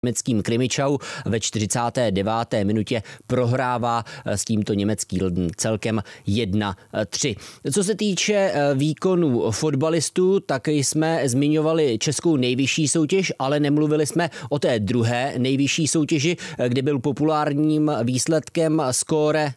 Německým Krimičau ve 49. minutě prohrává s tímto německý Lden celkem 1-3. Co se týče výkonů fotbalistů, tak jsme zmiňovali českou nejvyšší soutěž, ale nemluvili jsme o té druhé nejvyšší soutěži, kdy byl populárním výsledkem skóre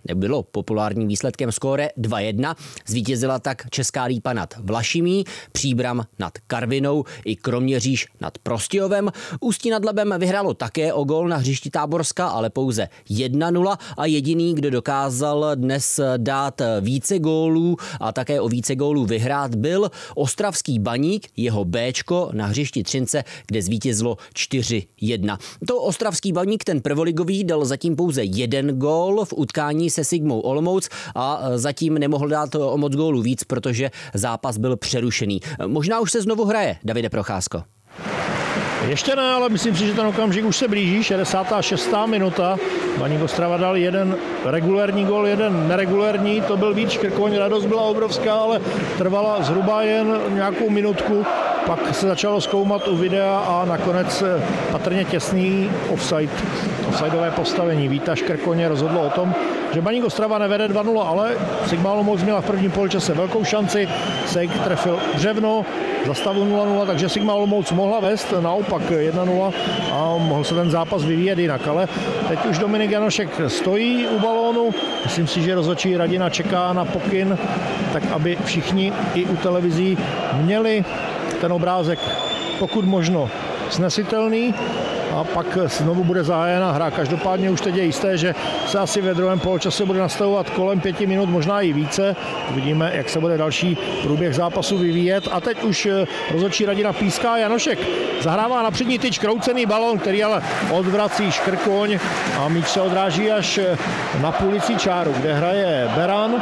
2-1. Zvítězila tak Česká Lípa nad Vlašimí, Příbram nad Karvinou i Kroměříž nad Prostějovem. Ústí nad Labem vyhrálo také o gól na hřišti Táborska, ale pouze 1-0 a jediný, kdo dokázal dnes dát více gólů a také o více gólů vyhrát, byl ostravský Baník, jeho Bčko na hřišti Třince, kde zvítězilo 4-1. To ostravský Baník, ten prvoligový, dal zatím pouze 1 gól v utkání se Sigmou Olomouc a zatím nemohl dát o moc gólů víc, protože zápas byl přerušený. Možná už se znovu hraje, Davide Procházko. Ještě ne, ale myslím si, že ten okamžik už se blíží. 66. minuta. Baník Ostrava dal 1 regulérní gól, 1 neregulérní. To byl víc Krkoň, radost byla obrovská, ale trvala zhruba jen nějakou minutku. Pak se začalo zkoumat u videa a nakonec patrně těsný offsideové postavení. Víta Škrkoně rozhodlo o tom, že Baník Ostrava nevede 2-0, ale Sigma Olomouc měla v prvním poločase velkou šanci. Sejk trefil břevno za stavu 0-0, takže Sigma Olomouc mohla vést naopak 1-0 a mohl se ten zápas vyvíjet jinak. Ale teď už Dominik Janošek stojí u balónu. Myslím si, že rozhodčí Radina čeká na pokyn, tak aby všichni i u televizí měli ten obrázek pokud možno snesitelný a pak znovu bude zahájena hra. Každopádně už teď je jisté, že se asi ve druhém poločase bude nastavovat kolem 5 minut, možná i více. Uvidíme, jak se bude další průběh zápasu vyvíjet. A teď už rozhodčí Radina píská. Janošek zahrává na přední tyč kroucený balón, který ale odvrací Škrkoň a míč se odráží až na půlicí čáru, kde hraje Beran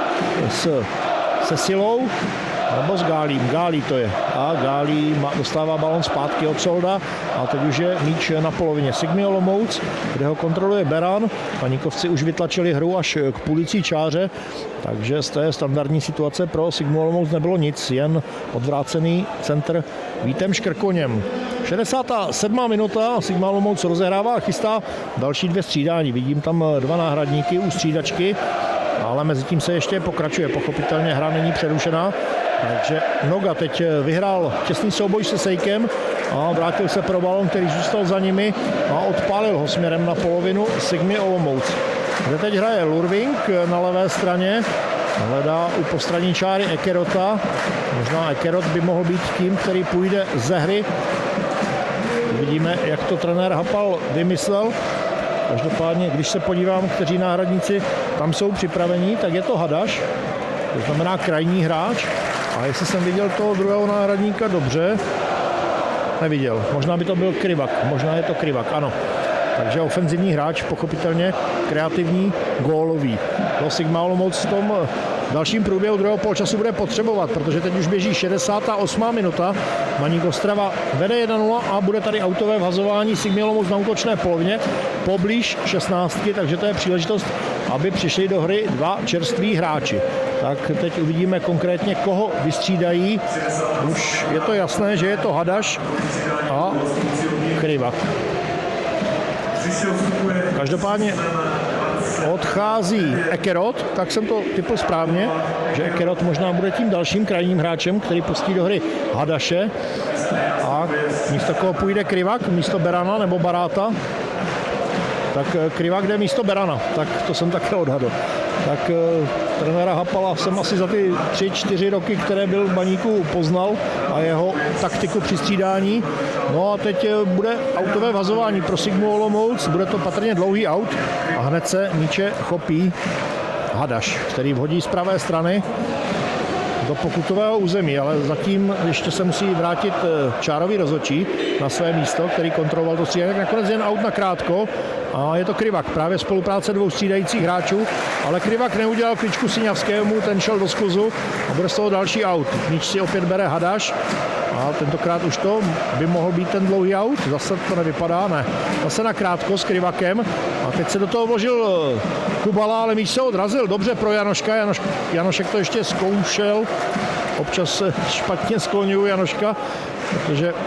se Silou nebo s Gálím. Gálí to je. A Gálí dostává balon zpátky od Solda a teď už je míč na polovině Sigmy Olomouc, kde ho kontroluje Beran. Baníkovci už vytlačili hru až k půlicí čáře, takže z té standardní situace pro Sigmu Olomouc nebylo nic, jen odvrácený centr Vítem Škrkoněm. 67. minuta, Sigma Olomouc rozehrává a chystá další 2 střídání. Vidím tam 2 náhradníky u střídačky, ale mezi tím se ještě pokračuje. Pochopitelně hra není přerušená. Takže Noga teď vyhrál těsný souboj se Sejkem a vrátil se pro balon, který zůstal za nimi a odpálil ho směrem na polovinu Sigmy Olomouc. Kde teď hraje Lurving na levé straně, hledá u postranní čáry Ekerota. Možná Ekerot by mohl být tím, který půjde ze hry. Uvidíme, jak to trenér Hapal vymyslel. Každopádně, když se podívám, kteří náhradníci tam jsou připraveni, tak je to Hadaš, to znamená krajní hráč. A jestli jsem viděl toho druhého náhradníka dobře, neviděl. Možná by to byl Krivak, možná je to Krivak, ano. Takže ofenzivní hráč, pochopitelně kreativní, gólový. To Sigma Olomouc v tom dalším průběhu druhého poločasu bude potřebovat, protože teď už běží 68. minuta. Baník Ostrava vede 1-0 a bude tady autové vhazování Sigmy Olomouc na útočné polovině poblíž 16, takže to je příležitost, aby přišli do hry 2 čerství hráči. Tak teď uvidíme konkrétně, koho vystřídají. Už je to jasné, že je to Hadaš a Krivak. Každopádně odchází Ekerot, tak jsem to typl správně, že Ekerot možná bude tím dalším krajním hráčem, který pustí do hry Hadaše. A místo koho půjde Krivak, místo Berana nebo Baráta. Tak Krivak jde místo Berana, tak to jsem také odhadl. Tak trenéra Hapala jsem asi za ty 3-4 roky, které byl v Baníku, poznal a jeho taktiku při střídání. No a teď bude autové vhazování pro Sigmu Olomouc, bude to patrně dlouhý aut a hned se míče chopí Hadaš, který vhodí z pravé strany do pokutového území, ale zatím ještě se musí vrátit čárový rozhodčí na své místo, který kontroloval to střídání. Nakonec jen aut na krátko a je to Krivak, právě spolupráce 2 střídajících hráčů, ale Krivak neudělal kličku Siňavskému, ten šel do skluzu a bude z toho další aut. Míč si opět bere Hadaš a tentokrát už to by mohl být ten dlouhý aut, zase to nevypadá, ne. Zase na krátko s Krivakem a teď se do toho vložil Kubala, ale míč se odrazil, dobře pro Janoška, Janošek to ještě zkoušel, občas se špatně skloňuju Janoška, protože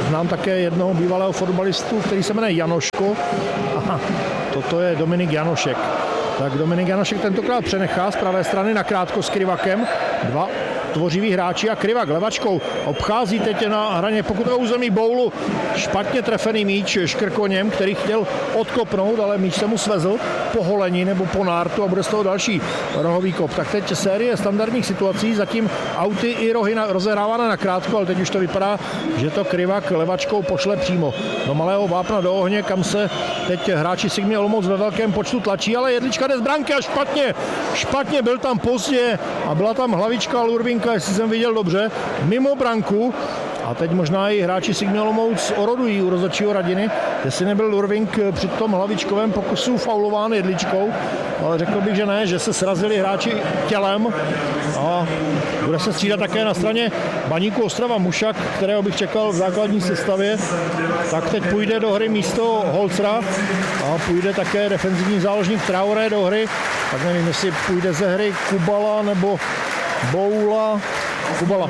znám také jednoho bývalého fotbalistu, který se jmenuje Janoško. Aha, toto je Dominik Janošek. Tak Dominik Janošek tentokrát přenechá z pravé strany nakrátko s Krivakem. Dva tvořiví hráči a Krivak levačkou obchází teď na hraně pokutového území Boulu. Špatně trefený míč Škrkoněm, který chtěl odkopnout, ale míč se mu svezl po holení nebo po nártu a bude z toho další rohový kop. Tak teď série standardních situací, zatím auty i rohy rozehrávána nakrátko, ale teď už to vypadá, že to Krivak levačkou pošle přímo do malého vápna do ohně, kam se teď hráči Sigmy Olomouc ve velkém počtu tlačí, ale Jedlička jde z branky a špatně byl tam pozdě a byla tam hlavička Lurvinka, jestli jsem viděl dobře, mimo branku. A teď možná i hráči Sigmy Olomouc orodují u rozhodčího Radiny, jestli nebyl Lurvink při tom hlavičkovém pokusu faulován Jedličkou, ale řekl bych, že ne, že se srazili hráči tělem a bude se střídat také na straně Baníku Ostrava Mušak, kterého bych čekal v základní sestavě, tak teď půjde do hry místo Holcera a půjde také defenzivní záložník Traoré do hry, tak nevím, jestli půjde ze hry Kubala nebo Boula. Kubala.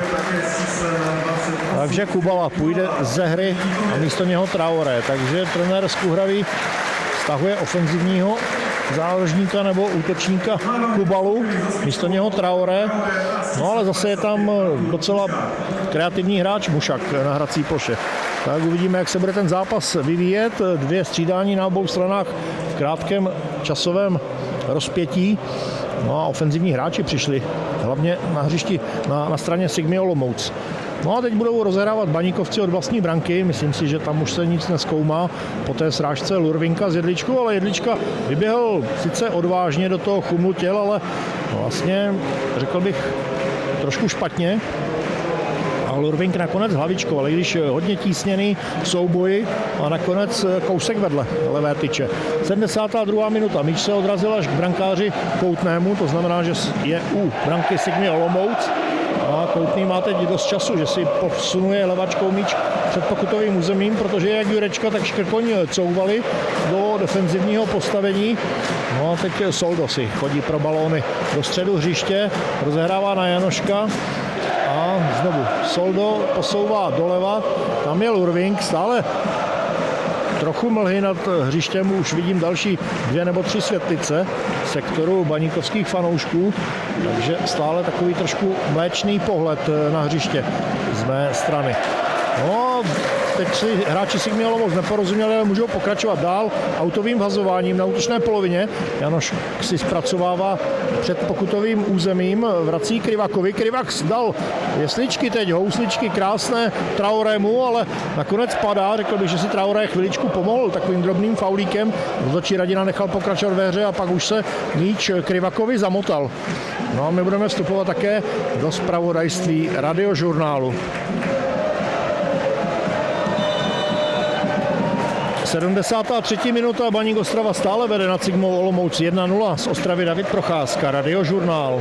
Takže Kubala půjde ze hry a místo něho Traoré. Takže trenér z Kuhraví stahuje ofenzivního záložníka nebo útočníka Kubalu, místo něho Traoré. No ale zase je tam docela kreativní hráč Mušak na hrací ploše. Tak uvidíme, jak se bude ten zápas vyvíjet. 2 střídání na obou stranách v krátkém časovém rozpětí. No a ofenzivní hráči přišli hlavně na hřišti na straně Sigmy Olomouc. No a teď budou rozehrávat Baníkovci od vlastní branky. Myslím si, že tam už se nic nezkoumá po té srážce Lurvinka s Jedličkou, ale Jedlička vyběhl sice odvážně do toho chumlu těl, ale vlastně řekl bych trošku špatně. A Lurvink nakonec hlavičkou, ale když hodně tísněný v souboji a nakonec kousek vedle levé tyče. 72. minuta, míč se odrazil až k brankáři Koutnému, to znamená, že je u branky Sigmy Olomouc a Koutný má teď dost času, že si posunuje levačkou míč před pokutovým územím, protože jak Jurečka, tak Škrkoň couvali do defenzivního postavení. No a teď Soldo si chodí pro balóny do středu hřiště, rozehrává na Janoška. A znovu Soldo posouvá doleva, tam je Lurvink, stále trochu mlhy nad hřištěm, už vidím další 2 nebo 3 světlice v sektoru baníkovských fanoušků, takže stále takový trošku mléčný pohled na hřiště z mé strany. No, teď si hráči Sigmy Olomouc neporozuměli, ale můžou pokračovat dál autovým vhazováním na útočné polovině. Janoš si zpracovává před pokutovým územím, vrací Krivakovi. Krivak dal jesličky teď, housličky krásné Traorému, ale nakonec padá. Řekl bych, že si Traoré chviličku pomohl takovým drobným faulíkem. Rozhodčí Radina nechal pokračovat ve hře a pak už se míč Krivakovi zamotal. No a my budeme vstupovat také do zpravodajství Radiožurnálu. 73. minuta, Baník Ostrava stále vede nad Sigmou Olomouc 1-0, z Ostravy David Procházka, Radiožurnál.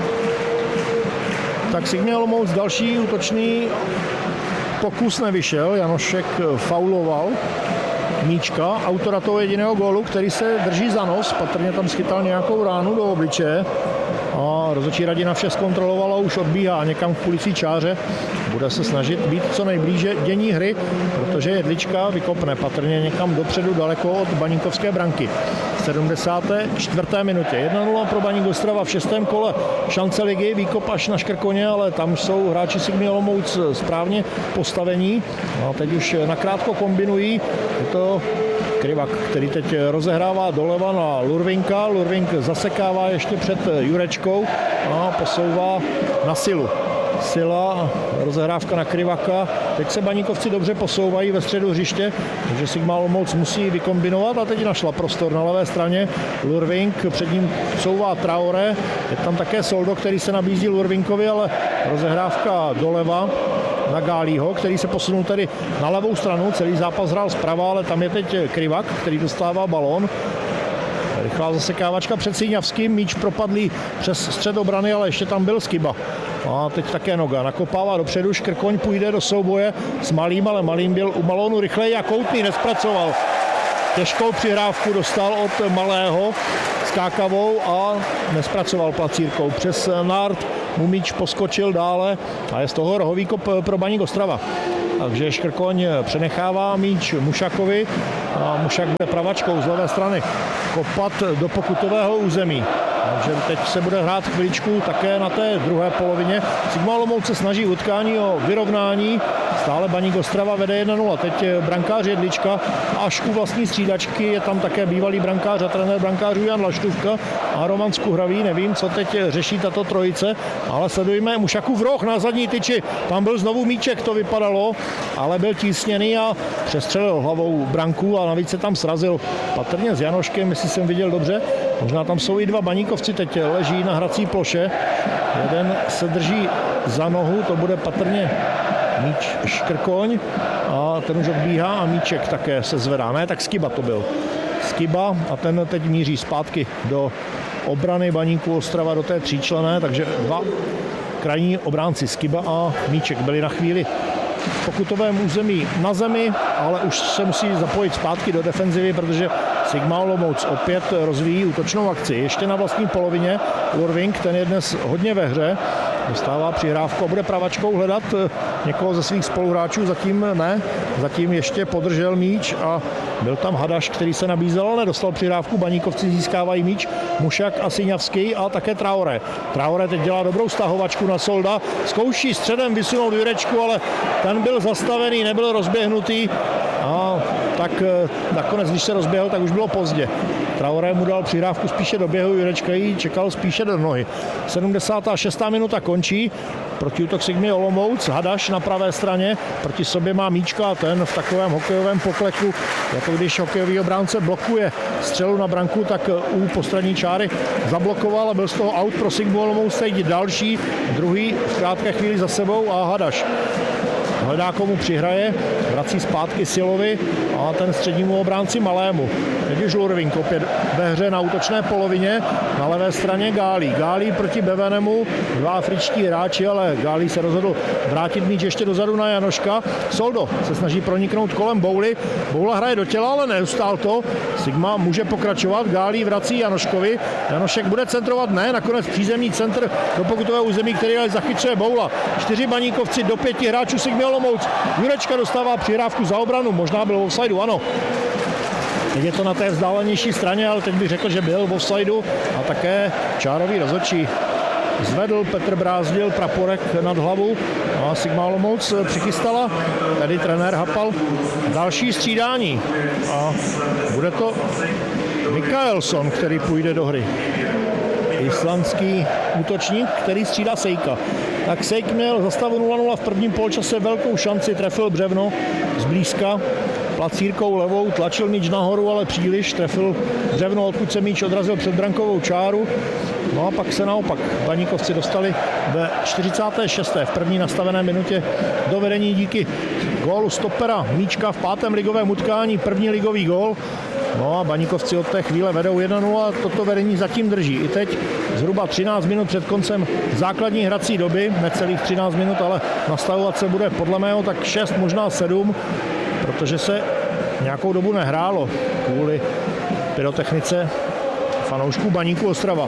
Tak Sigmy Olomouc další útočný pokus nevyšel, Janošek fauloval míčka, autora toho jediného gólu, který se drží za nos, patrně tam schytal nějakou ránu do obličeje. A rozhodčí Radina vše zkontrolovala, už odbíhá někam k kulicí čáře. Bude se snažit být co nejblíže dění hry, protože Jedlička vykopne patrně někam dopředu daleko od baníkovské branky. 74. minutě. 1-0 pro Baník Ostrava v 6. kole šance ligy, výkop až na Škrkoně, ale tam jsou hráči Sigmy Olomouc správně postavení. A teď už nakrátko kombinují. Je to Krivak, který teď rozehrává doleva na Lurvinka. Lurvink zasekává ještě před Jurečkou a posouvá na Silu. Sila, rozehrávka na Krivaka. Teď se Baníkovci dobře posouvají ve středu hřiště, takže Sigma Olomouc musí vykombinovat a teď našla prostor na levé straně. Lurvink, před ním souvá Traoré. Je tam také Soldo, který se nabízí Lurvinkovi, ale rozehrávka doleva na Gálího, který se posunul tedy na levou stranu. Celý zápas hrál zprava, ale tam je teď Krivak, který dostává balón. Rychlá zasekávačka před Síňavským, míč propadlý přes střed obrany, ale ještě tam byl Skyba. A teď také noga, nakopává dopředu, Škrkoň půjde do souboje s Malým, ale Malým byl u balónu rychleji a Koutný nespracoval. Těžkou přihrávku dostal od Malého skákavou a nespracoval placírkou. Přes nárt mu míč poskočil dále a je z toho rohový kop pro Baník Ostrava. takže Škrkoň přenechává míč Mušakovi a Mušak bude pravačkou z levé strany kopat do pokutového území. Takže teď se bude hrát chviličku také na té druhé polovině. Sigma Olomouc se snaží utkání o vyrovnání. Stále Baník Ostrava vede 1-0. Teď brankář Jedlička. Až u vlastní střídačky je tam také bývalý brankář a trenér brankářů Jan Laštůvka a Roman Skuhravý. Nevím, co teď řeší tato trojice, ale sledujeme Mušakův roh na zadní tyči. Tam byl znovu míček, to vypadalo, ale byl tísněný a přestřelil hlavou branku a navíc se tam srazil patrně s Janoškem, jestli jsem viděl dobře. Možná tam jsou i dva baníkovci, teď leží na hrací ploše. Jeden se drží za nohu, to bude patrně míč Škrkoň a ten už odbíhá a míček také se zvedá. Ne, tak Skiba to byl. Skiba a ten teď míří zpátky do obrany Baníku Ostrava, do té tříčlenné, takže dva krajní obránci Skiba a míček byli na chvíli v pokutovém území na zemi, ale už se musí zapojit zpátky do defenzivy, protože Sigma Olomouc opět rozvíjí útočnou akci. Ještě na vlastní polovině Lurving, ten je dnes hodně ve hře, dostává přihrávku a bude pravačkou hledat někoho ze svých spoluhráčů, zatím ne, zatím ještě podržel míč a byl tam Hadaš, který se nabízel, ale nedostal přihrávku. Baníkovci získávají míč, Mušak a Siňavský a také Traoré. Traoré teď dělá dobrou stahovačku na Solda, zkouší středem vysunout Jurečku, ale ten byl zastavený, nebyl rozběhnutý a tak nakonec, když se rozběhl, tak už bylo pozdě. Traoré mu dal přihrávku spíše do běhu, Jurečka ji čekal spíše do nohy. 76. minuta končí, protiútok Sigmy Olomouc, Hadaš na pravé straně, proti sobě má míčka a ten v takovém hokejovém pokleku, jako když hokejový obránce blokuje střelu na branku, tak u postranní čáry zablokoval a byl z toho out pro Sigmu Olomouc, teď další, druhý v krátké chvíli za sebou a Hadaš hledá, komu přihraje, vrací zpátky Silovi a ten střednímu obránci Malému. Teď už Lurving opět ve hře na útočné polovině, na levé straně Gálí. Gálí proti Bevenemu, dva afričtí hráči, ale Gálí se rozhodl vrátit míč ještě dozadu na Janoška. Soldo se snaží proniknout kolem Bouly. Boula hraje do těla, ale neustál to. Sigma může pokračovat, Gálí vrací Janoškovi. Janošek bude centrovat, ne, nakonec přízemní centr do pokutového území, který ale zachycuje Boula. 4 baníkovci do 5 hráčů Sigmy Olomouc. Jurečka dostává přihrávku za obranu, možná byl v offsideu, ano. Teď je to na té vzdálenější straně, ale teď bych řekl, že byl v offsideu a také čárový rozhodčí zvedl Petr Brázdil praporek nad hlavu a Sigma Olomouc přichystala, tady trenér Hapal další střídání a bude to Mikaelson, který půjde do hry. Islandský útočník, který střídá Sejka. Tak Sejk měl za stavu 0-0 v prvním poločase velkou šanci, trefil břevno zblízka, placírkou levou, tlačil míč nahoru, ale příliš, trefil břevno, odkud se míč odrazil před brankovou čáru. No a pak se naopak Baníkovci dostali ve 46. v první nastavené minutě do vedení díky gólu stopera Míčka v 5. ligovém utkání, první ligový gól. No a Baníkovci od té chvíle vedou 1-0 a toto vedení zatím drží. I teď zhruba 13 minut před koncem základní hrací doby, necelých 13 minut, ale nastavovat se bude podle mého tak 6, možná 7, protože se nějakou dobu nehrálo kvůli pyrotechnice fanoušků Baníku Ostrava.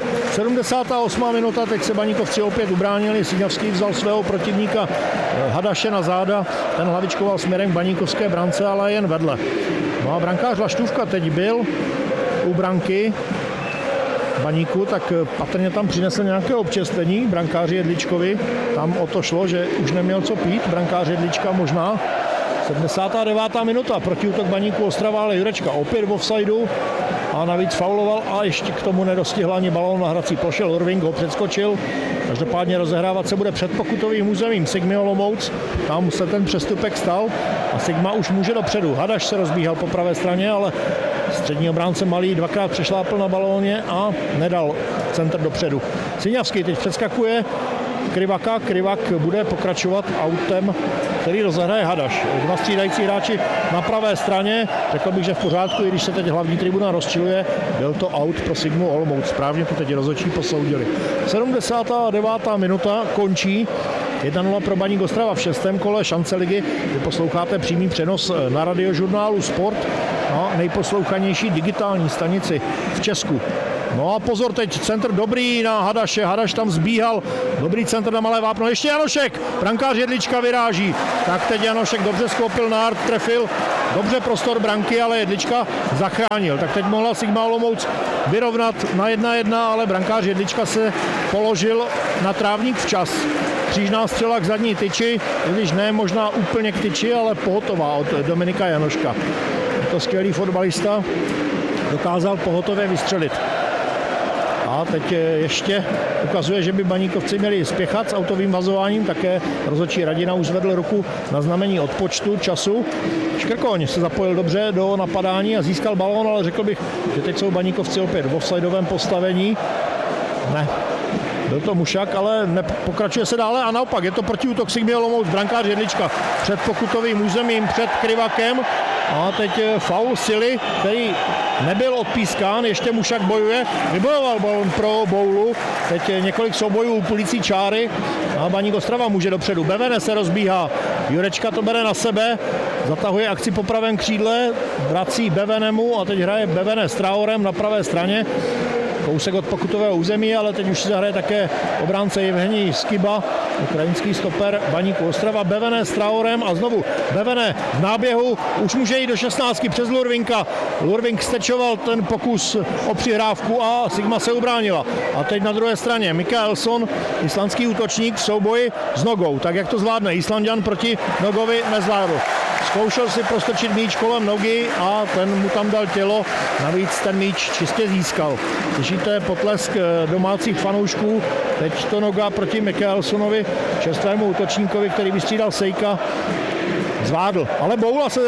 78. minuta, teď se Baníkovci opět ubránili, Siňavský vzal svého protivníka Hadaše na záda, ten hlavičkoval směrem k baníkovské brance, ale jen vedle. No a brankář Laštůvka teď byl u branky Baníku, tak patrně tam přinesl nějaké občerstvení brankáři Jedličkovi, tam o to šlo, že už neměl co pít, brankář Jedlička možná. 79. minuta, protiútok Baníku Ostrava, ale Jurečka opět v offsideu a navíc fauloval a ještě k tomu nedostihl ani balón na hrací ploše. Lurving ho předskočil, každopádně rozehrávat se bude před pokutovým územím Sigmy Olomouc, tam se ten přestupek stal a Sigma už může dopředu. Hadaš se rozbíhal po pravé straně, ale střední obránce Malý dvakrát přešlápl na balóně a nedal centr dopředu. Siňavský teď přeskakuje Krivaka, Krivak bude pokračovat autem, který rozehraje Hadaš. Dva střídající hráči na pravé straně, řekl bych, že v pořádku, i když se teď hlavní tribuna rozčiluje, byl to out pro Sigmu Olomouc. Správně to teď rozhodčí posoudili. 79. minuta končí 1-0 pro Baník Ostrava v 6. kole šance ligy. Vy posloucháte přímý přenos na radiožurnálu Sport, a nejposlouchanější digitální stanici v Česku. No a pozor, teď centr dobrý na Hadaše, Hadaš tam zbíhal, dobrý centr na malé vápno, ještě Janošek, brankář Jedlička vyráží, tak teď Janošek dobře sklopil nárt, trefil, dobře prostor branky, ale Jedlička zachránil, tak teď mohla Sigma Olomouc vyrovnat na 1-1, ale brankář Jedlička se položil na trávník včas. Křížná střela k zadní tyči, když ne možná úplně k tyči, ale pohotová od Dominika Janoška. Je to skvělý fotbalista, dokázal pohotově vystřelit. A teď ještě ukazuje, že by Baníkovci měli spěchat s autovým vazováním, také rozhodčí Radina už zvedl ruku na znamení odpočtu času. Škrkoň se zapojil dobře do napadání a získal balón, ale řekl bych, že teď jsou Baníkovci opět v offsideovém postavení. Ne. Byl to Mušak, ale pokračuje se dále a naopak je to protiútok Sigmy Olomouc, brankář Jedlička před pokutovým územím, před Kryvakem a teď faul Sily, který nebyl odpískán, ještě Mušak bojuje, vybojoval balon pro Boulu, teď několik soubojů u půlící čáry a Baník Ostrava může dopředu, Bevene se rozbíhá, Jurečka to bere na sebe, zatahuje akci po pravém křídle, vrací Bevenemu a teď hraje Bevene s Traorem na pravé straně. Kousek od pokutového území, ale teď už si zahraje také obránce Evgenij Skiba, ukrajinský stoper Baníku Ostrava. Bevene s Traorem a znovu Bevene v náběhu, už může jít do 16 přes Lurvinka. Lurvink stečoval ten pokus o přihrávku a Sigma se ubránila. A teď na druhé straně Mikaelsson, islandský útočník v souboji s nogou. Tak jak to zvládne Islanďan proti Nogovi nezvládl. Zkoušel si prostrčit míč kolem nogy a ten mu tam dal tělo, navíc ten míč čistě získal. Slyšíte potlesk domácích fanoušků, teď to noga proti Mikaelssonovi, čerstvému útočníkovi, který vystřídal Sejka, zvládl. Ale Boula se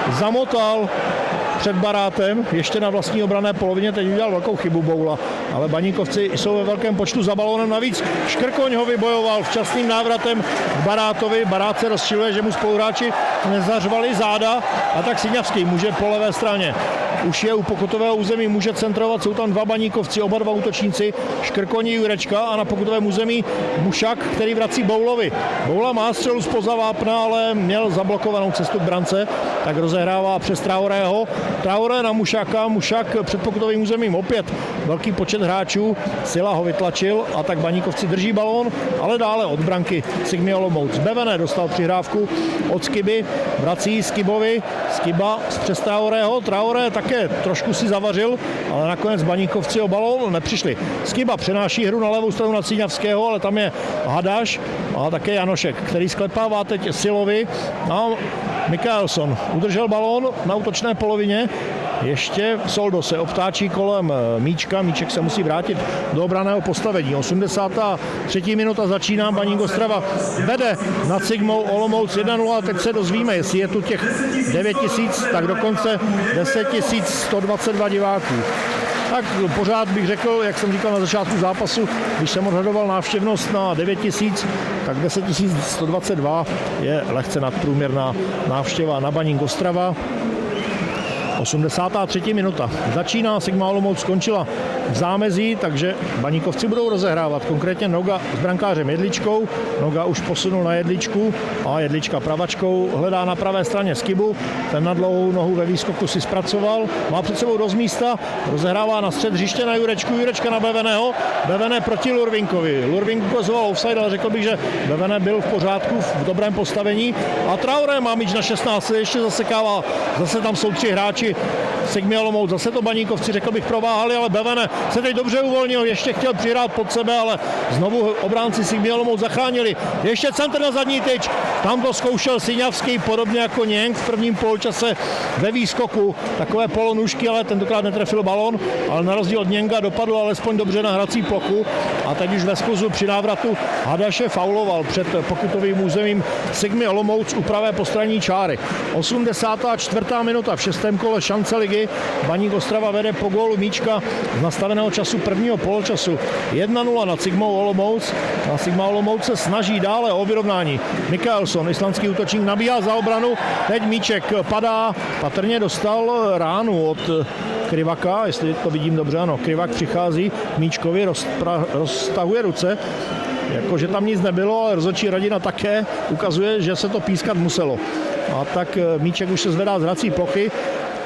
zamotal před Barátem, ještě na vlastní obranné polovině, teď udělal velkou chybu Boula, ale Baníkovci jsou ve velkém počtu za balónem, navíc Škrkoň ho vybojoval včasným návratem k Barátovi, Barát se rozčiluje, že mu spoluhráči nezařvali záda a tak Siňavský může po levé straně. Už je u pokutového území, může centrovat, jsou tam dva Baníkovci, oba dva útočníci, Škrkoň a Jurečka a na pokutovém území Mušak, který vrací Boulovi. Boula má střelu zpoza vápna, ale měl zablokovanou cestu k brance, tak rozehrává přes Traorého. Traoré na Mušaka, Mušak před pokutovým územím opět velký počet hráčů, Sila ho vytlačil a tak Baníkovci drží balón, ale dále od branky Sigmy Olomouc. Bevene dostal přihrávku od Skiby, vrací Skibovi, Skiba přes Traorého, Traoré také trošku si zavařil, ale nakonec Baníkovci o balón nepřišli. Skiba přenáší hru na levou stranu na Cíňavského, ale tam je Hadaš a také Janošek, který sklepává teď Silovi a Mikaelsson udržel balón na útočné polovině. Ještě Soldo se obtáčí kolem míčka, míček se musí vrátit do obranného postavení. 83. minuta začíná, Baník Ostrava vede nad Sigmou Olomouc 1-0 a teď se dozvíme, jestli je tu těch 9 000, tak dokonce 10 122 diváků. Tak pořád bych řekl, jak jsem říkal na začátku zápasu, když jsem odhadoval návštěvnost na 9 000, tak 10 122 je lehce nadprůměrná návštěva na Baník Ostrava. 83. minuta. Začíná, Sigma Olomouc skončila v zámezí, takže Baníkovci budou rozehrávat. Konkrétně Noga s brankářem Jedličkou. Noga už posunul na Jedličku a Jedlička pravačkou hledá na pravé straně Skibu. Ten na dlouhou nohu ve výskoku si zpracoval. Má před sebou dost místa. Rozehrává na střed hřiště na Jurečku. Jurečka na Beveneho. Bevene proti Lurvinkovi. Lurvink ukazoval offside, ale řekl bych, že Bevene byl v pořádku, v dobrém postavení. A Traoré má míč na 16, ještě zasekává. Zase tam jsou 3 hráči Sigmy Olomouc, zase to Baníkovci, řekl bych, prováhali, ale Bevene se teď dobře uvolnil, ještě chtěl přihrát pod sebe, ale znovu obránci Sigmy Olomouc zachránili. Ještě centr na zadní tyč, tam to zkoušel Siňavský, podobně jako Něng v prvním poločase ve výskoku, takové polonůžky, ale tentokrát netrefil balón, ale na rozdíl od Něnga dopadl alespoň dobře na hrací plochu a teď už ve skluzu při návratu Hadaše fauloval před pokutovým územím Sigmy Olomouc u pravé postranní čáry. 84. minuta v 6. kole šance ligy. Baník Ostrava vede po gólu míčka z nastaveného času prvního poločasu 1-0 nad Sigmou Olomouc. A Sigma Olomouc se snaží dále o vyrovnání. Mikaelsson, islandský útočník, nabíhá za obranu. Teď míček padá, patrně dostal ránu od Kryvaka, jestli to vidím dobře, ano. Kryvak přichází k míčkovi, roztahuje ruce. Jakože tam nic nebylo, ale rozhodčí Radina také ukazuje, že se to pískat muselo. A tak míček už se zvedá z hrací plochy.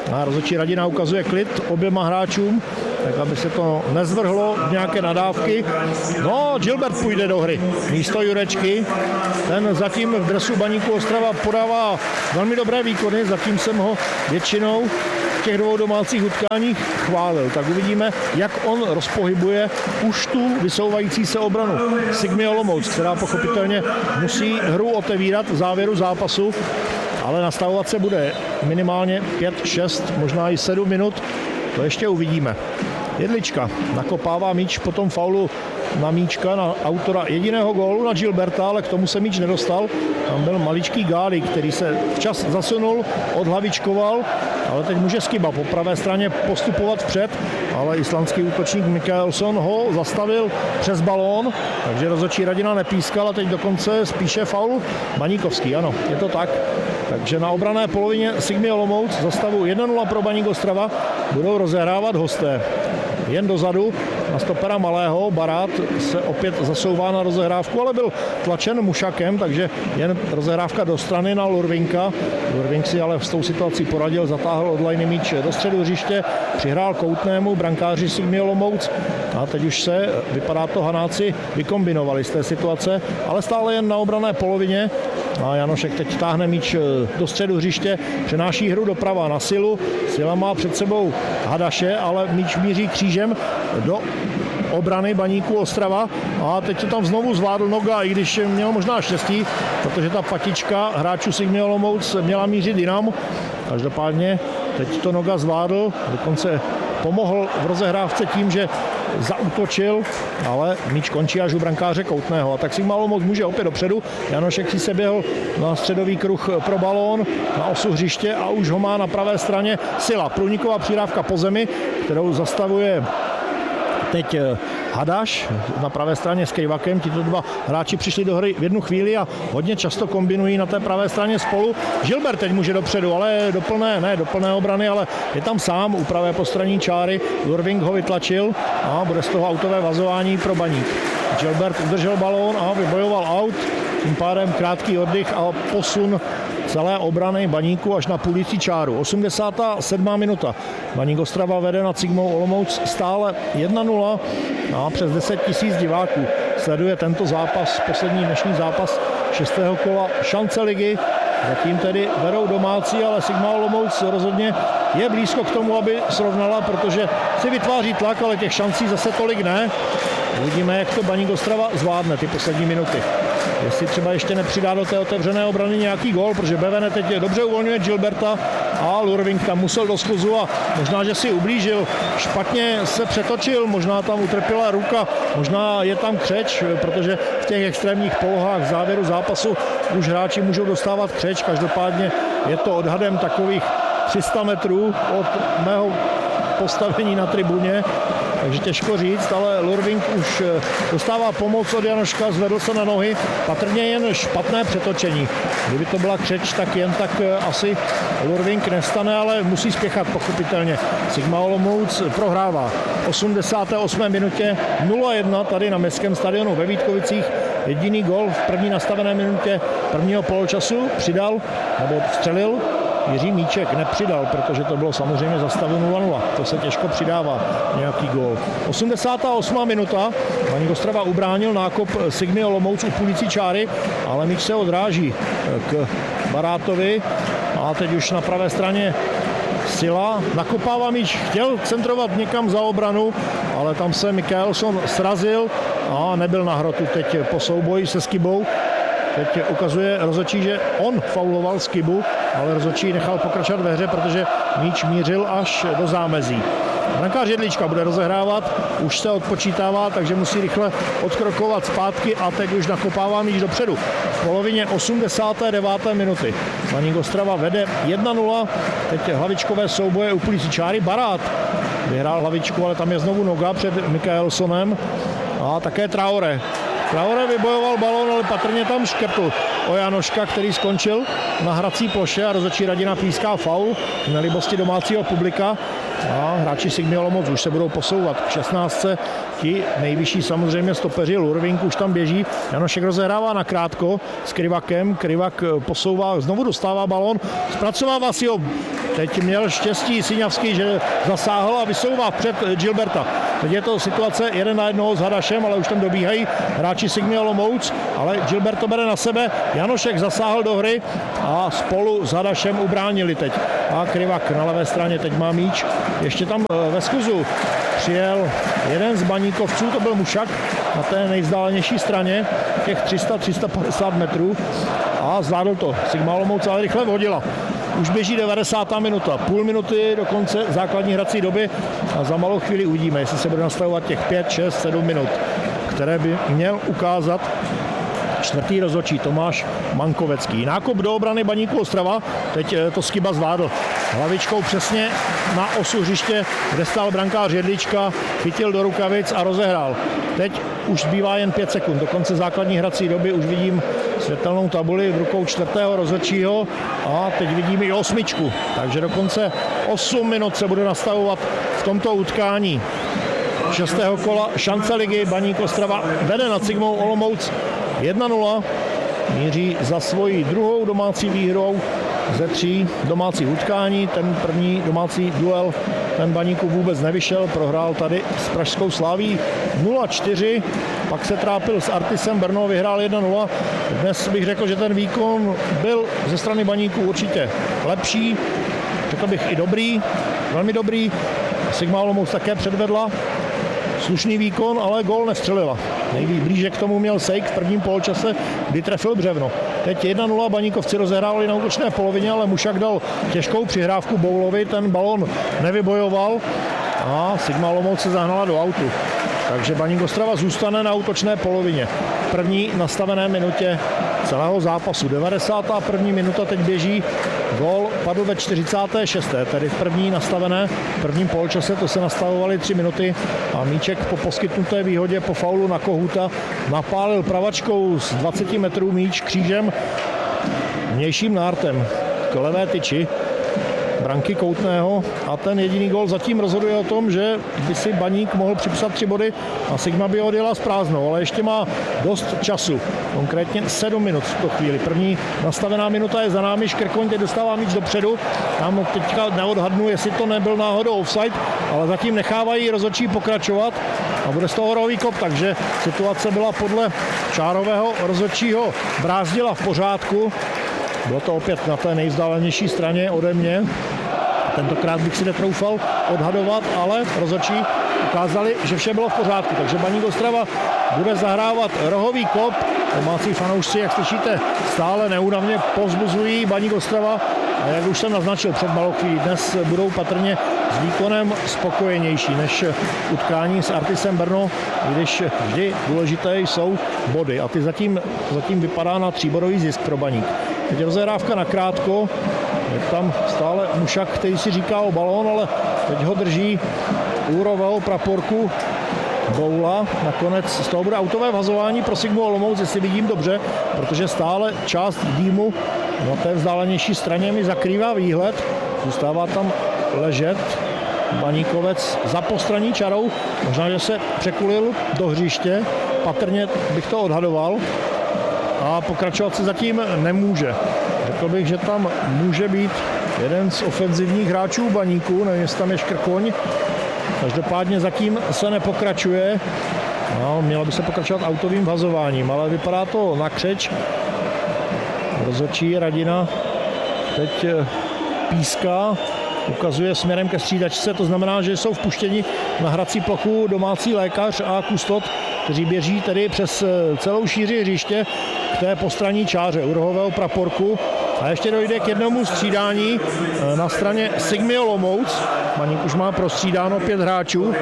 A rozhodčí Radina ukazuje klid oběma hráčům, tak aby se to nezvrhlo v nějaké nadávky. No, Gilbert půjde do hry místo Jurečky. Ten zatím v dresu Baníku Ostrava podává velmi dobré výkony, zatím jsem ho většinou v těch dvou domácích utkáních chválil. Tak uvidíme, jak on rozpohybuje už tu vysouvající se obranu Sigmy Olomouc, která pochopitelně musí hru otevírat v závěru zápasu, ale nastavovat se bude minimálně 5, 6, možná i 7 minut. To ještě uvidíme. Jedlička nakopává míč po tom faulu na Míčka, na autora jediného gólu, na Gilberta, ale k tomu se míč nedostal. Tam byl maličký Gáli, který se včas zasunul, odhlavičkoval, ale teď může Skiba po pravé straně postupovat vpřed, ale islandský útočník Mikaelsson ho zastavil přes balón, takže rozhodčí Radina nepískal a teď dokonce spíše faul Baníkovský, ano, je to tak. Takže na obranné polovině Sigmy Olomouc za stavu 1-0 pro Baník Ostrava budou rozehrávat hosté. Jen dozadu na stopera Malého, Barát se opět zasouvá na rozehrávku, ale byl tlačen Mušakem, takže jen rozehrávka do strany na Lurvinka. Lurvink si ale s tou situací poradil, zatáhl od lajny míč do středu hřiště, přihrál Koutnému, brankáři Sigmy Olomouc a teď už se, vypadá to, Hanáci vykombinovali z té situace, ale stále jen na obranné polovině. A Janošek teď táhne míč do středu hřiště, přenáší hru doprava na Silu. Sila má před sebou Hadaše, ale míč míří křížem do obrany Baníku Ostrava. A teď to tam znovu zvládl Noga, i když měl možná štěstí, protože ta patička hráčů Sigmy Olomouc měla mířit jinam. Každopádně teď to Noga zvládl, dokonce pomohl v rozehrávce tím, že zaútočil, ale míč končí až u brankáře Koutného. A tak Sigma Olomouc může opět dopředu. Janošek si se běhl na středový kruh pro balón, na osu hřiště a už ho má na pravé straně Sila. Průniková přidávka po zemi, kterou zastavuje teď Hadaš na pravé straně s Kejvakem. Tito dva hráči přišli do hry v jednu chvíli a hodně často kombinují na té pravé straně spolu. Gilbert teď může dopředu, ale do plné obrany, ale je tam sám u pravé postranní čáry. Lurving ho vytlačil a bude z toho autové vazování pro Baník. Gilbert udržel balón a vybojoval aut. Tím pádem krátký oddych a posun celé obrany Baníku až na půlící čáru. 87. minuta. Baník Ostrava vede nad Sigmou Olomouc stále 1-0 a přes 10 000 diváků sleduje tento zápas, poslední dnešní zápas 6. kola šance ligy. Zatím tedy vedou domácí, ale Sigma Olomouc rozhodně je blízko k tomu, aby srovnala, protože si vytváří tlak, ale těch šancí zase tolik ne. Uvidíme, jak to Baník Ostrava zvládne ty poslední minuty. Jestli třeba ještě nepřidá do té otevřené obrany nějaký gól, protože Bevene teď dobře uvolňuje Gilberta a Lurving tam musel do skluzu a možná, že si ublížil, špatně se přetočil, možná tam utrpěla ruka, možná je tam křeč, protože v těch extrémních polohách v závěru zápasu už hráči můžou dostávat křeč, každopádně je to odhadem takových 300 metrů od mého postavení na tribuně, takže těžko říct, ale Lurving už dostává pomoc od Janoška, zvedl se na nohy, patrně jen špatné přetočení. Kdyby to byla křeč, tak jen tak asi Lurving nestane, ale musí spěchat pochopitelně. Sigma Olomouc prohrává 88. minutě 0-1 tady na Městském stadionu ve Vítkovicích. Jediný gol v první nastavené minutě prvního poločasu přidal, nebo vstřelil Jiří Míček, nepřidal, protože to bylo samozřejmě za stavu 0-0. To se těžko přidává nějaký gól. 88. minuta. Baník Ostrava ubránil nákop Sigmy Olomouc u půlící čáry, ale míč se odráží k Barátovi a teď už na pravé straně Sila nakopává míč, chtěl centrovat někam za obranu, ale tam se Mikaelsson srazil a nebyl na hrotu teď po souboji se Skibou. Teď ukazuje rozhodčí, že on fauloval Skibu, ale rozhodčí nechal pokračovat ve hře, protože míč mířil až do zámezí. Brankář Jedlička bude rozehrávat, už se odpočítává, takže musí rychle odkrokovat zpátky a teď už nakopává míč dopředu. V polovině 89. minuty. Baník Ostrava vede 1-0, teď hlavičkové souboje u půlící čáry. Barát vyhrál hlavičku, ale tam je znovu Noga před Mikaelssonem a také Traore. Traore vybojoval balón, ale patrně tam škrtl o Janoška, který skončil na hrací ploše a rozhodčí Radina píská faul na libosti domácího publika. A hráči Sigmy Olomouc už se budou posouvat k 16. Ti nejvyšší samozřejmě stopeři, Lurvink už tam běží. Janošek rozehrává na krátko s Krivakem. Krivak posouvá, znovu dostává balón, zpracovává si ho. Teď měl štěstí Siňavský, že zasáhl a vysouvá před Gilberta. Teď je to situace 1-1 s Hadašem, ale už tam dobíhají hráči Sigmy Olomouc, ale Gilbert to bere na sebe. Janošek zasáhl do hry a spolu s Hadašem ubránili teď. A Krivak na levé straně teď má míč. Ještě tam ve skuzu přijel jeden z baníkovců, to byl Mušak na té nejvzdálenější straně, těch 300-350 metrů a zvládl to. Sigma Olomouc ale rychle vhodila. Už běží 90. minuta, půl minuty do konce základní hrací doby a za malou chvíli uvidíme, jestli se bude nastavovat těch 5, 6, 7 minut, které by měl ukázat čtvrtý rozhodčí Tomáš Mankovecký. Nákop do obrany Baníku Ostrava, teď to Skyba zvládl. Hlavičkou přesně na osu hřiště, kde stál brankář Jedlička, chytil do rukavic a rozehrál. Teď už zbývá jen 5 sekund. Do konce základní hrací doby už vidím světelnou tabuli v rukou čtvrtého rozhodčího a teď vidím i 8. Takže dokonce 8 minut se bude nastavovat v tomto utkání 6. kola šance ligy. Baník Ostrava vede nad Sigmou Olomouc 1-0. Míří za svoji druhou domácí výhrou ze 3 domácích utkání. Ten první domácí duel ten Baníku vůbec nevyšel, prohrál tady s pražskou Slaví 0-4, pak se trápil s Artisem Brno, vyhrál 1-0. Dnes bych řekl, že ten výkon byl ze strany Baníku určitě lepší, řekl bych i dobrý, velmi dobrý. Sigma Olomouc také předvedla slušný výkon, ale gól nevstřelila. Nejblíže k tomu měl Sejk v prvním poločase, kdy trefil břevno. Teď 1-0, Baníkovci rozehráli na útočné polovině, ale Mušak dal těžkou přihrávku Boulovi, ten balon nevybojoval a Sigma Olomouc se zahnala do autu. Takže Baník Ostrava zůstane na útočné polovině. V první nastavené minutě celého zápasu. 91. minuta teď běží. Gól padl ve 46. Tedy v první nastavené, v prvním poločase, to se nastavovaly 3 minuty a míček po poskytnuté výhodě po faulu na Kohuta napálil pravačkou z 20 metrů míč křížem vnějším nártem k levé tyči branky Koutného a ten jediný gól zatím rozhoduje o tom, že by si Baník mohl připsat 3 body a Sigma by odjela s prázdnou, ale ještě má dost času, konkrétně 7 minut v tuto chvíli. První nastavená minuta je za námi, Škrkoň teď dostává míč dopředu, tam teďka neodhadnu, jestli to nebyl náhodou offside, ale zatím nechávají rozhodčí pokračovat a bude z toho rohový kop, takže situace byla podle čárového rozhodčího Brázdila v pořádku. Bylo to opět na té nejvzdálenější straně ode mě. Tentokrát bych si netroufal odhadovat, ale rozhodčí ukázali, že vše bylo v pořádku. Takže Baník Ostrava bude zahrávat rohový kop. Domácí fanoušci, jak slyšíte, stále neúnavně povzbuzují Baník Ostrava. A jak už jsem naznačil před malou chvílí, dnes budou patrně s výkonem spokojenější než utkání s Artisem Brno, když vždy důležité jsou body. A ty zatím vypadá na 3bodový zisk pro Baník. Teď rozehrávka na krátko, je tam stále Mušak, který si říká o balón, ale teď ho drží u rohového praporku Boula. Nakonec z toho bude autové vhazování pro Sigmu Olomouc, jestli vidím dobře, protože stále část dýmu na té vzdálenější straně mi zakrývá výhled. Zůstává tam ležet Baníkovec za postranní čarou. Možná, že se překulil do hřiště, patrně bych to odhadoval. A pokračovat se zatím nemůže. Řekl bych, že tam může být jeden z ofenzivních hráčů Baníku, nevím, jestli tam je Škrkoň. Každopádně zatím se nepokračuje. No, mělo by se pokračovat autovým vhazováním, ale vypadá to na křeč. Rozhodčí Radina teď píská, ukazuje směrem ke střídačce, to znamená, že jsou vpuštěni na hrací plochu domácí lékař a kustot, kteří běží tedy přes celou šíři hřiště k té postranní čáře u rohového praporku. A ještě dojde k jednomu střídání na straně Sigmy Olomouc. Baník už má prostřídáno 5 hráčů.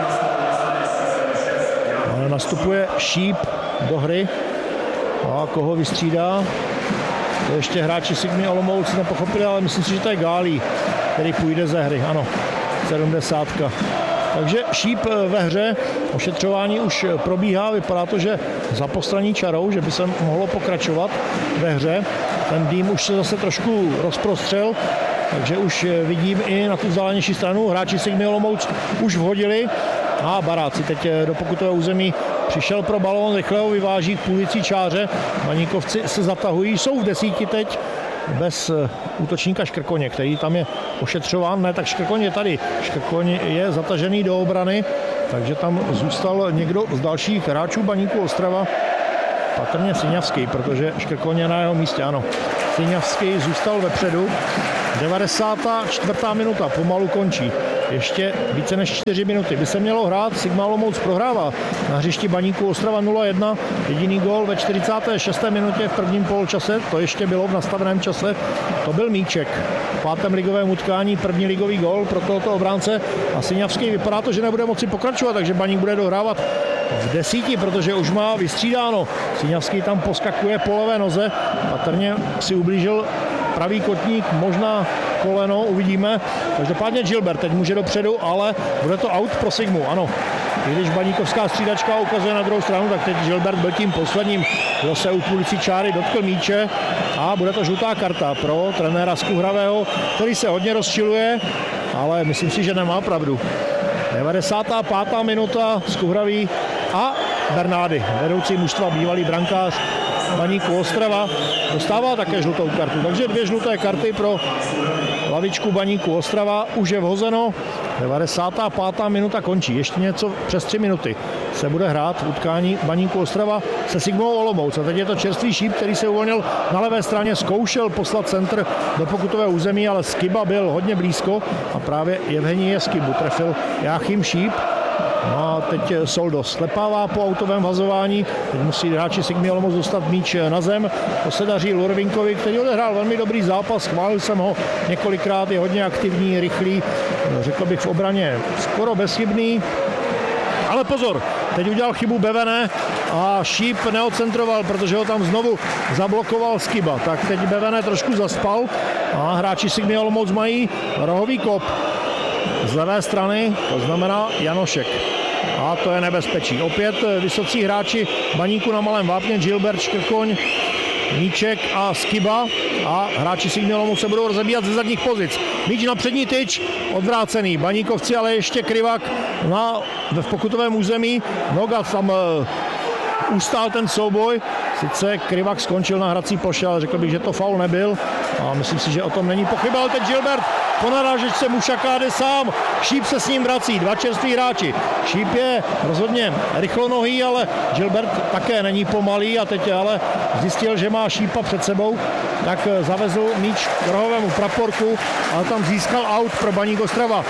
Ale nastupuje Šíp do hry. A koho vystřídá? To ještě hráči Sigmy Olomouc nepochopili, ale myslím si, že to je Gálí, který půjde ze hry. Ano, 70. Takže Šíp ve hře, ošetřování už probíhá, vypadá to, že za postranní čarou, že by se mohlo pokračovat ve hře. Ten dým už se zase trošku rozprostřel takže už vidím i na tu vzdálenější stranu. Hráči Sigmy Olomouc už vhodili a Baráci teď do pokutového území přišel pro balón, rychle ho vyváží k půlicí čáře. Baníkovci se zatahují, jsou v 10 teď bez útočníka Škrkoně, který tam je ošetřován. Ne, tak Škrkoň je tady. Škrkoň je zatažený do obrany, takže tam zůstal někdo z dalších hráčů Baníku Ostrava. Patrně Syňavský, protože Škrkoň je na jeho místě, ano. Syňavský zůstal vepředu. 94. minuta, pomalu končí. Ještě více než 4 minuty by se mělo hrát. Sigma Olomouc prohrává na hřišti Baníku Ostrava 0-1. Jediný gól ve 46. minutě v prvním poločase, to ještě bylo v nastaveném čase, to byl míček. V 5. ligovém utkání první ligový gól pro tohoto obránce a Syňavský vypadá to, že nebude moci pokračovat, takže Baník bude dohrávat v 10, protože už má vystřídáno. Syňavský tam poskakuje po levé noze, patrně si ublížil pravý kotník, možná koleno, uvidíme. Každopádně Gilbert teď může dopředu, ale bude to out pro Sigmu, ano. I když baníkovská střídačka ukazuje na druhou stranu, tak teď Gilbert byl tím posledním, kdo se u půlicí čáry dotkl míče a bude to žlutá karta pro trenéra Skuhravého, který se hodně rozčiluje, ale myslím si, že nemá pravdu. 95. minuta, Skuhravý a Bernády, vedoucí mužstva, bývalý brankář Baníku Ostrava, dostává také žlutou kartu. Takže 2 žluté karty pro lavičku Baníku Ostrava. Už je vhozeno. 95. minuta končí. Ještě něco přes 3 minuty se bude hrát v utkání Baníku Ostrava se Sigmou Olomouc. A teď je to čerstvý Šíp, který se uvolnil na levé straně, zkoušel poslat centr do pokutového území, ale Skiba byl hodně blízko a právě Evgenij Skibu trefil Jáchym Šíp. No a teď Soldo slepává po autovém vazování. Teď musí hráči Sigmy Olomouc dostat míč na zem. To se daří Lurvinkovi, který odehrál velmi dobrý zápas. Chválil jsem ho několikrát, je hodně aktivní, rychlý. Řekl bych v obraně skoro bezchybný. Ale pozor, teď udělal chybu Bevene a Šíp neocentroval, protože ho tam znovu zablokoval Skiba. Tak teď Bevene trošku zaspal a hráči Sigmy Olomouc mají rohový kop z levé strany, to znamená Janošek. A to je nebezpečí. Opět vysocí hráči Baníku na malém vápně, Gilbert, Škrkoň, Míček a Skiba. A hráči Sigmy Olomouc se budou rozebíjat ze zadních pozic. Míč na přední tyč, odvrácený. Baníkovci ale ještě Krivak v pokutovém území. Noga tam ustál ten souboj. Sice Krivak skončil na hrací ploše, ale řekl bych, že to faul nebyl. A myslím si, že o tom není pochyba. Ale teď Gilbert po narážečce Mušaka jde sám. Šíp se s ním vrací. 2 čerství hráči. Šíp je rozhodně rychlonohý, ale Gilbert také není pomalý a teď ale zjistil, že má Šípa před sebou, tak zavezl míč k rohovému praporku, ale tam získal out pro Baník Ostrava.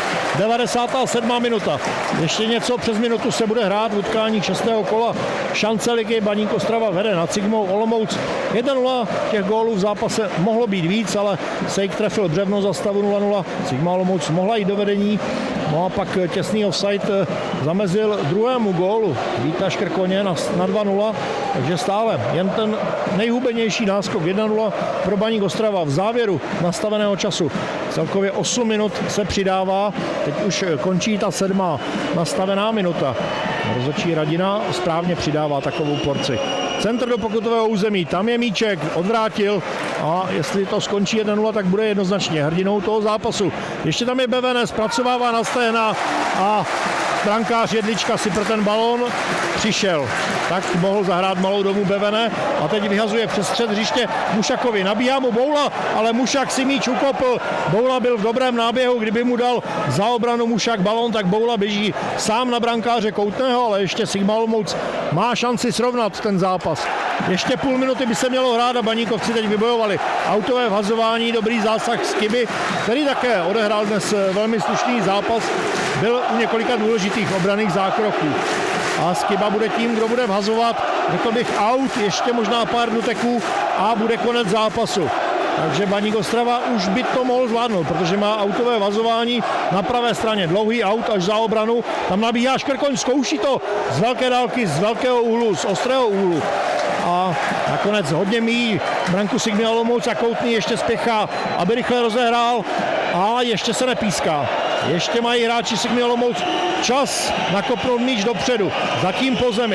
97. minuta. Ještě něco přes minutu se bude hrát v utkání 6. kola šance ligy. Baník Ostrava vede nad Sigmou Olomouc 1-0. Těch gólů v zápase mohlo být víc, ale Sejk trefil břevno za stavu 0-0. Sigma Olomouc mohla jít do vedení. No a pak těsný offside zamezil druhému gólu Víta Škrkoně na 2-0, takže stále jen ten nejhubenější náskok 1-0 pro Baník Ostrava v závěru nastaveného času. Celkově 8 minut se přidává, teď už končí ta 7. nastavená minuta. Rozhodčí Radina správně přidává takovou porci. Centr do pokutového území, tam je míček, odvrátil a jestli to skončí 1-0, tak bude jednoznačně hrdinou toho zápasu. Ještě tam je Bevene, zpracovává na stehna a brankář Jedlička si pro ten balón přišel. Tak mohl zahrát malou domu Bevene a teď vyhazuje přes střed hřiště Mušakovi. Nabíhá mu Boula, ale Mušak si míč ukopl. Boula byl v dobrém náběhu, kdyby mu dal za obranu Mušak balón, tak Boula běží sám na brankáře Koutného, ale ještě Sigma Olomouc má šanci srovnat ten zápas. Ještě půl minuty by se mělo hrát a Baníkovci teď vybojovali autové vhazování, dobrý zásah Skiby, který také odehrál dnes velmi slušný zápas, byl u několika důležitých obranných zákroků. A Skiba bude tím, kdo bude vhazovat, řekl bych out, ještě možná pár doteků a bude konec zápasu. Takže Baník Ostrava už by to mohl zvládnout, protože má autové vazování na pravé straně. Dlouhý aut až za obranu, tam nabíhá Škrkoň, zkouší to z velké dálky, z velkého úhlu, z ostrého úhlu. A nakonec hodně míjí branku Sigmy Olomouc a Koutný ještě spěchá, aby rychle rozehrál a ještě se nepíská. Ještě mají hráči Sigmy Olomouc čas nakopnout míč dopředu, zatím po zemi.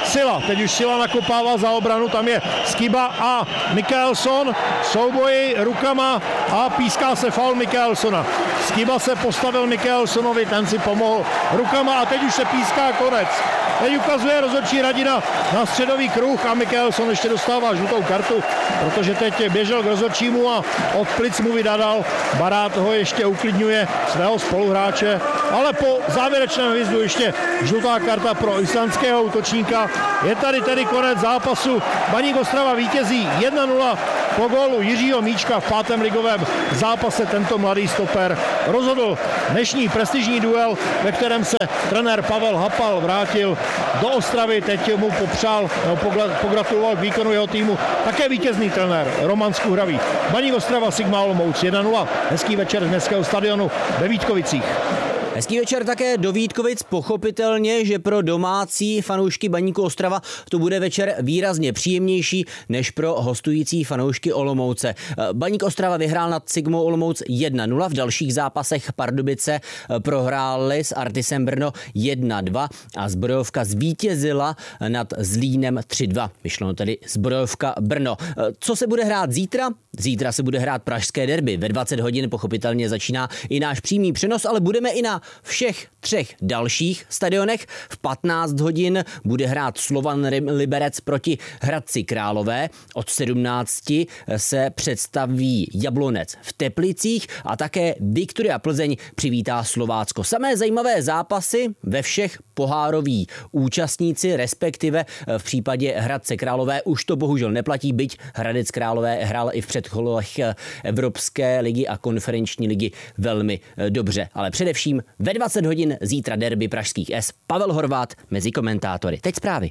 Sila, teď už Sila nakopává za obranu, tam je Skiba a Michaelson, souboji rukama a píská se faul Michaelsona. Skiba se postavil Michaelsonovi, ten si pomohl rukama a teď už se píská konec. Teď ukazuje rozhodčí Radina na středový kruh a Michaelson ještě dostává žlutou kartu, protože teď běžel k rozhodčímu a od plic mu vydadal. Barát ho ještě uklidňuje svého spoluhráče, ale po závěrečném hvězdu ještě žlutá karta pro islandského útočníka. Je tady tedy konec zápasu. Baník Ostrava vítězí 1-0 po gólu Jiřího Míčka v 5. ligovém zápase. Tento mladý stoper rozhodl dnešní prestižní duel, ve kterém se trenér Pavel Hapal vrátil do Ostravy. Teď mu pogratuloval k výkonu jeho týmu také vítězný trenér Roman Skuhravý. Baník Ostrava Sigma Olomouc 1-0. Hezký večer z městského stadionu ve Vítkovicích. Hezký večer také do Vítkovic, pochopitelně, že pro domácí fanoušky Baníku Ostrava to bude večer výrazně příjemnější než pro hostující fanoušky Olomouce. Baník Ostrava vyhrál nad Sigmou Olomouc 1-0, v dalších zápasech Pardubice prohráli s Artisem Brno 1-2 a Zbrojovka zvítězila nad Zlínem 3-2. Myšleno tedy Zbrojovka Brno. Co se bude hrát zítra? Zítra se bude hrát pražské derby. Ve 20 hodin pochopitelně začíná i náš přímý přenos, ale budeme i na všech 3 dalších stadionech. V 15 hodin bude hrát Slovan Liberec proti Hradci Králové. Od 17 se představí Jablonec v Teplicích a také Viktoria Plzeň přivítá Slovácko. Samé zajímavé zápasy ve všech pohároví účastníci, respektive v případě Hradce Králové už to bohužel neplatí, byť Hradec Králové hrál i v předkolech Evropské ligy a konferenční ligy velmi dobře. Ale především ve 20 hodin zítra derby pražských S. Pavel Horvát mezi komentátory. Teď zprávy.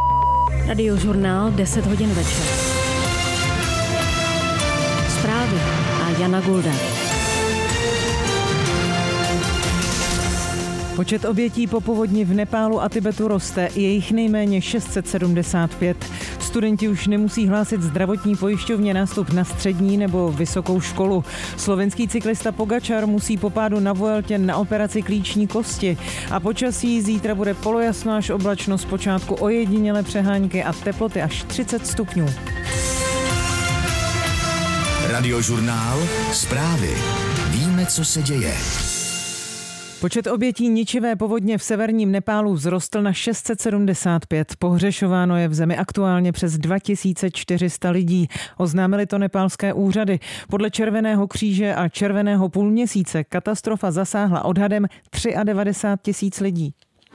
Radiožurnál 10 hodin večer. Zprávy a Jana Gulda. Počet obětí po povodni v Nepálu a Tibetu roste, je jich nejméně 675. Studenti už nemusí hlásit zdravotní pojišťovně nástup na střední nebo vysokou školu. Slovenský cyklista Pogačar musí po pádu na Vueltě na operaci klíční kosti. A počasí zítra bude polojasno až oblačno, zpočátku ojedinělé přehánky a teploty až 30 stupňů. Radiožurnál, zprávy. Víme, co se děje. Počet obětí ničivé povodně v severním Nepálu vzrostl na 675. Pohřešováno je v zemi aktuálně přes 2400 lidí. Oznámili to nepálské úřady. Podle Červeného kříže a Červeného půlměsíce katastrofa zasáhla odhadem 93 000 lidí.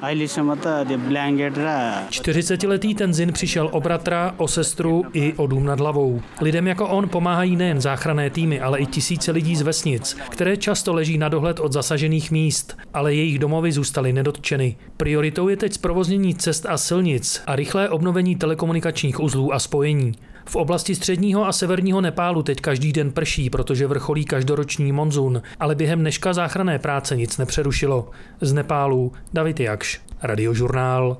40letý Tenzin přišel o bratra, o sestru i o dům nad hlavou. Lidem jako on pomáhají nejen záchranné týmy, ale i tisíce lidí z vesnic, které často leží na dohled od zasažených míst, ale jejich domovy zůstaly nedotčeny. Prioritou je teď zprovoznění cest a silnic a rychlé obnovení telekomunikačních uzlů a spojení. V oblasti středního a severního Nepálu teď každý den prší, protože vrcholí každoroční monzun, ale během dneška záchranné práce nic nepřerušilo. Z Nepálu David Jakš, Radiožurnál.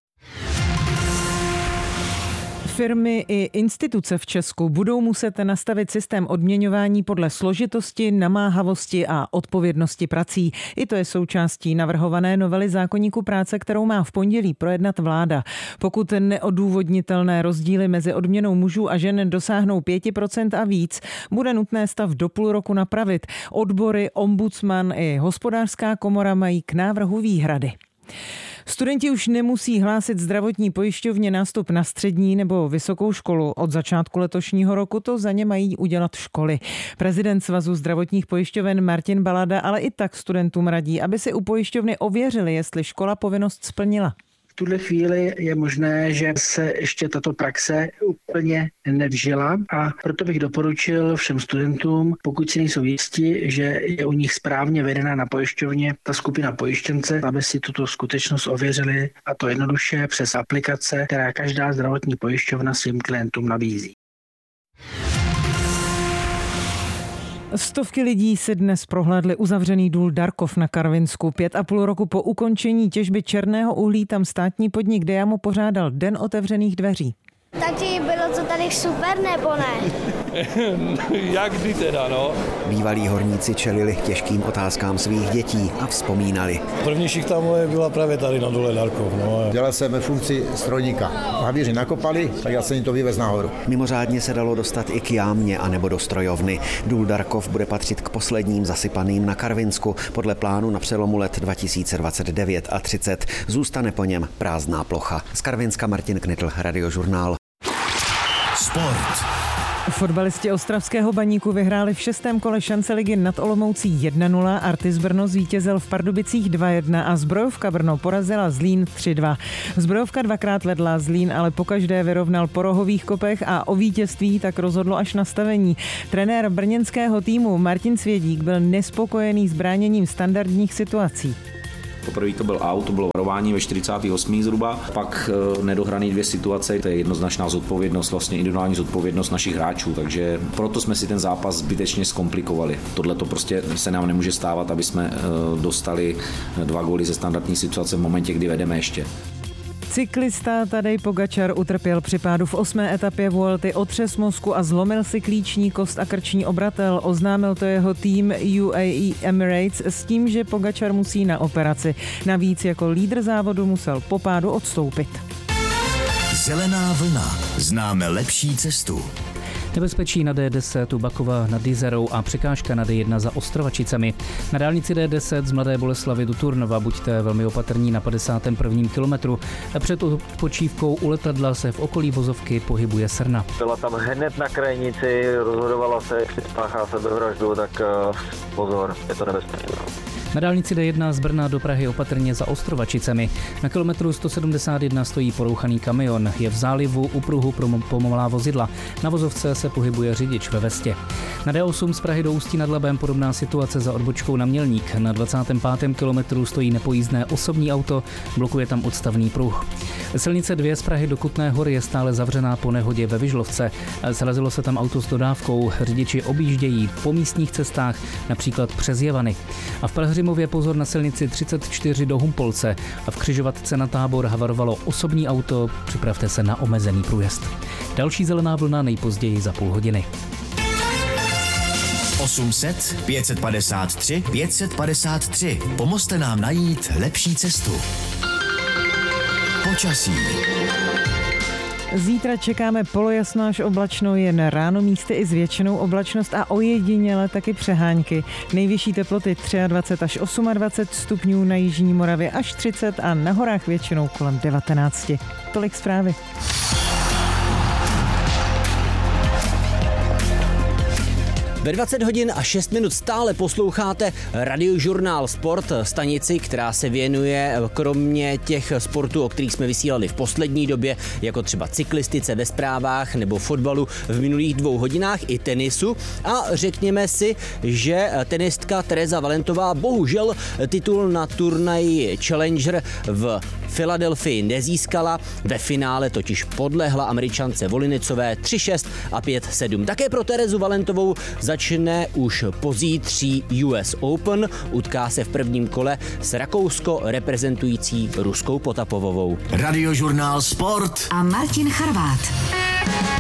Firmy i instituce v Česku budou muset nastavit systém odměňování podle složitosti, namáhavosti a odpovědnosti prací. I to je součástí navrhované novely zákoníku práce, kterou má v pondělí projednat vláda. Pokud neodůvodnitelné rozdíly mezi odměnou mužů a žen dosáhnou 5% a víc, bude nutné stav do půl roku napravit. Odbory, ombudsman i Hospodářská komora mají k návrhu výhrady. Studenti už nemusí hlásit zdravotní pojišťovně nástup na střední nebo vysokou školu. Od začátku letošního roku to za ně mají udělat školy. Prezident Svazu zdravotních pojišťoven Martin Balada ale i tak studentům radí, aby si u pojišťovny ověřili, jestli škola povinnost splnila. V tuhle chvíli je možné, že se ještě tato praxe úplně nevžila a proto bych doporučil všem studentům, pokud si nejsou jistí, že je u nich správně vedena na pojišťovně ta skupina pojištěnce, aby si tuto skutečnost ověřili, a to jednoduše přes aplikace, která každá zdravotní pojišťovna svým klientům nabízí. Stovky lidí si dnes prohlédli uzavřený důl Darkov na Karvinsku. 5,5 roku po ukončení těžby černého uhlí tam státní podnik Diamo pořádal Den otevřených dveří. Takže bylo to tady super, nebo ne? Jak kdy teda, no? Bývalí horníci čelili těžkým otázkám svých dětí a vzpomínali. První šichta moje byla právě tady na dole Darkov. No. Dělal jsem funkci strojníka. Havíři nakopali, tak já jsem jim to vyvez nahoru. Mimořádně se dalo dostat i k jámě a nebo do strojovny. Důl Darkov bude patřit k posledním zasypaným na Karvinsku. Podle plánu na přelomu let 2029 a 30 zůstane po něm prázdná plocha. Z Karvinska Martin Knitl, Radiožurnál. Sport. Fotbalisti ostravského Baníku vyhráli v 6. kole šance ligy nad Olomoucí 1-0, Artis Brno zvítězil v Pardubicích 2-1 a Zbrojovka Brno porazila Zlín 3-2. Zbrojovka dvakrát vedla, Zlín ale pokaždé vyrovnal po rohových kopech a o vítězství tak rozhodlo až nastavení. Trenér brněnského týmu Martin Svědík byl nespokojený s bráněním standardních situací. Poprvé to byl out, to bylo varování ve 48. zhruba, pak nedohraný 2 situace, to je jednoznačná zodpovědnost, vlastně individuální zodpovědnost našich hráčů, takže proto jsme si ten zápas zbytečně zkomplikovali. Tohle to prostě se nám nemůže stávat, aby jsme dostali 2 góly ze standardní situace v momentě, kdy vedeme ještě. Cyklista Tadej Pogačar utrpěl při pádu v 8. etapě Vuelty otřes mozku a zlomil si klíční kost a krční obratel. Oznámil to jeho tým UAE Emirates s tím, že Pogačar musí na operaci. Navíc jako lídr závodu musel po pádu odstoupit. Zelená vlna. Známe lepší cestu. Nebezpečí na D10 u Bakova nad Jizerou a překážka na D1 za Ostrovačicemi. Na dálnici D10 z Mladé Boleslavi do Turnova buďte velmi opatrní na 51. kilometru. Před odpočívkou u letadla se v okolí vozovky pohybuje srna. Byla tam hned na krajnici, rozhodovala se, jestli spáchá sebevraždu, tak pozor, je to nebezpečné. Na dálnici D1 z Brna do Prahy opatrně za Ostrovačicemi. Na kilometru 171 stojí porouchaný kamion. Je v zálivu u pruhu pro pomalá vozidla. Na vozovce se pohybuje řidič ve vestě. Na D8 z Prahy do Ústí nad Labem podobná situace za odbočkou na Mělník. Na 25. kilometru stojí nepojízdné osobní auto, blokuje tam odstavný pruh. Silnice 2 z Prahy do Kutné Hory je stále zavřená po nehodě ve Vyžlovce. Srazilo se tam auto s dodávkou. Řidiči objíždějí po místních cestách, například přes Jevany. A v Pelhřimově pozor na silnici 34 do Humpolce a v křižovatce na Tábor havarovalo osobní auto, připravte se na omezený průjezd. Další zelená vlna nejpozději za půl hodiny. 800 553 553. Pomozte nám najít lepší cestu. Počasí. Zítra čekáme polojasno až oblačno, jen ráno místy i s většinou oblačnost a ojediněle taky přehánky. Nejvyšší teploty 23 až 28 stupňů, na jižní Moravě až 30 a na horách většinou kolem 19. Tolik zprávy. Ve 20 hodin a 6 minut stále posloucháte Radiožurnál Sport, stanici, která se věnuje kromě těch sportů, o kterých jsme vysílali v poslední době, jako třeba cyklistice ve zprávách nebo fotbalu v minulých 2 hodinách i tenisu. A řekněme si, že tenistka Tereza Valentová bohužel titul na turnaji Challenger v Filadelfii nezískala. Ve finále totiž podlehla Američance Volinicové 3-6 a 5-7. Také pro Terezu Valentovou začne už pozítří US Open. Utká se v prvním kole s Rakousko reprezentující Ruskou Potapovovou. Radiožurnál Sport a Martin Charvát.